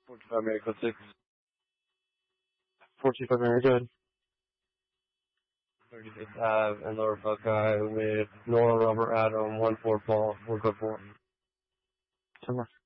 45 Mary, code 6. 425 Mary, go ahead. 36th Ave and Lower Buckeye with Nora Robert Adam 14 Paul 4 code 4. 10 more.